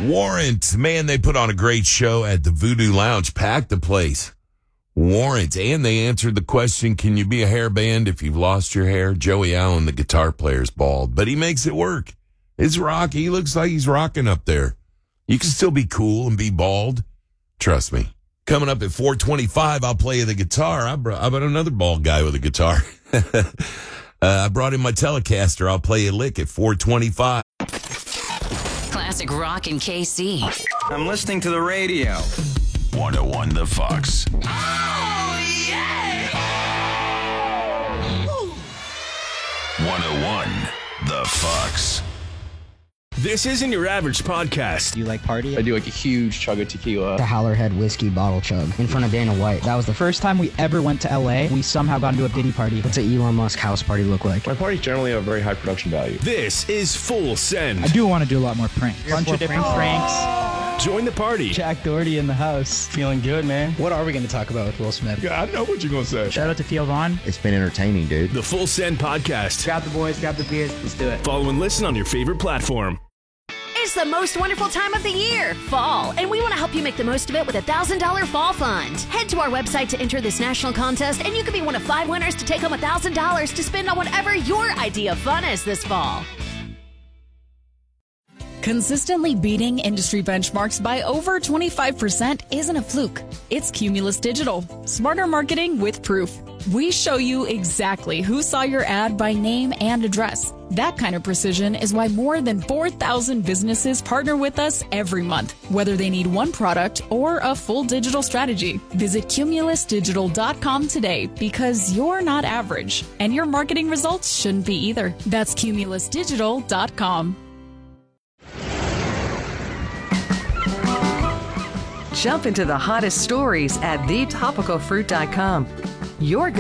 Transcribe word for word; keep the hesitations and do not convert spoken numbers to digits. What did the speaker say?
Warrant. Man, they put on a great show at the Voodoo Lounge. Packed the place. Warrant. And they answered the question, can you be a hair band if you've lost your hair? Joey Allen, the guitar player, is bald, but he makes it work. It's rock. He looks like he's rocking up there. You can still be cool and be bald. Trust me. Coming up at four twenty-five, I'll play you the guitar. I brought, I brought another bald guy with a guitar. uh, I brought in my Telecaster. I'll play you a lick at four twenty-five. Classic rock in K C. I'm listening to the radio. one oh one The Fox. Oh, yeah! one oh one The Fox. This isn't your average podcast. Do you like party? I do like a huge chug of tequila. The Howlerhead whiskey bottle chug in front of Dana White. That was the first time we ever went to L A. We somehow got into a Diddy party. What's an Elon Musk house party look like? My parties generally have a very high production value. This is Full Send. I do want to do a lot more pranks. Bunch of different pranks. Join the party. Jack Doherty in the house. Feeling good, man. What are we going to talk about with Will Smith? Yeah, I know what you're going to say. Shout out to Theo Vaughn. It's been entertaining, dude. The Full Send podcast. Grab the boys, grab the beers. Let's do it. Follow and listen on your favorite platform. It's the most wonderful time of the year, fall, and we want to help you make the most of it with a one thousand dollars Fall Fund. Head to our website to enter this national contest, and you could be one of five winners to take home one thousand dollars to spend on whatever your idea of fun is this fall. Consistently beating industry benchmarks by over twenty-five percent isn't a fluke. It's Cumulus Digital. Smarter marketing with proof. We show you exactly who saw your ad by name and address. That kind of precision is why more than four thousand businesses partner with us every month, whether they need one product or a full digital strategy. Visit cumulus digital dot com today because you're not average, and your marketing results shouldn't be either. That's cumulus digital dot com. Jump into the hottest stories at the topical fruit dot com. Your